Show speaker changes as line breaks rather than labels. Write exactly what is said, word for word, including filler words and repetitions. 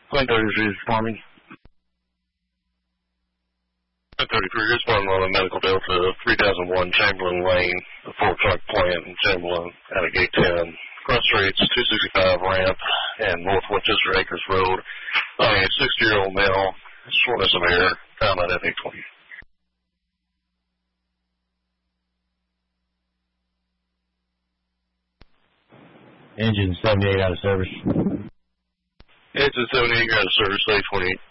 Point thirty-three is responding.
Point thirty-three is responding on a medical Delta, three thousand one Chamberlain Lane, the four truck plant in Chamberlain, out of gate ten. Cross streets, two sixty-five ramp, and North Winchester Acres Road. A sixty-year-old male, shortness of air, found at F eight twenty.
Engine seventy-eight out of service.
Engine seventy-eight out of service, A twenty-eight.